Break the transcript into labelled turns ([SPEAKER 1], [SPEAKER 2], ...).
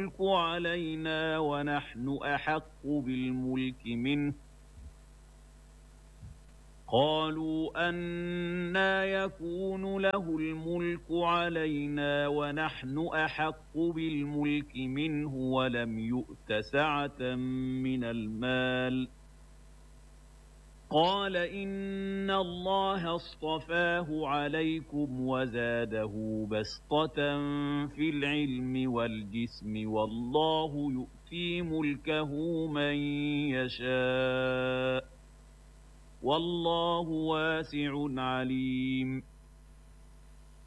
[SPEAKER 1] الملك علينا ونحن أحق بالملك منه قالوا أنى يكون له الملك علينا ونحن أحق بالملك منه ولم يؤت سعة من المال قال إن الله اصطفاه عليكم وزاده بسطة في العلم والجسم والله يؤتي ملكه من يشاء والله واسع عليم